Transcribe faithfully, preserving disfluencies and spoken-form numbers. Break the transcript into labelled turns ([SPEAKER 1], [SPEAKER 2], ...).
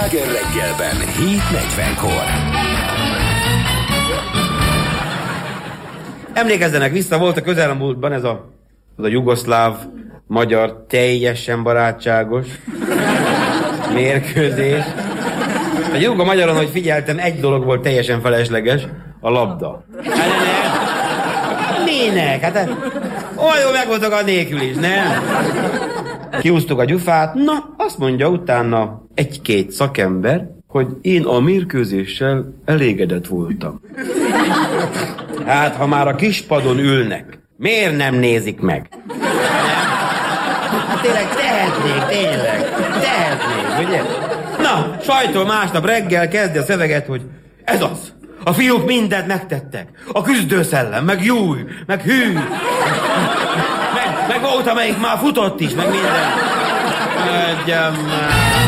[SPEAKER 1] Sláger reggelben, hét negyvenkor.
[SPEAKER 2] Emlékezzenek vissza, volt a közelmúltban ez a, az a jugoszláv, magyar, teljesen barátságos mérkőzés. A jugo magyaron, hogy figyeltem, egy dolog volt teljesen felesleges, a labda. Hát, nem. Minek? Hát olyan jól meg voltak a nélkül is, nem? Kiúztuk a gyufát, na, azt mondja utána egy-két szakember, hogy én a mérkőzéssel elégedett voltam. Hát, ha már a kispadon ülnek, miért nem nézik meg? Hát tényleg tehetnék, tényleg, tehetnék, ugye? Na, sajtól másnap reggel kezdi a szöveget, hogy ez az. A fiúk mindent megtettek. A küzdőszellem, meg júj, meg hű. Meg, meg volt, amelyik már futott is, meg minden. Adjam már.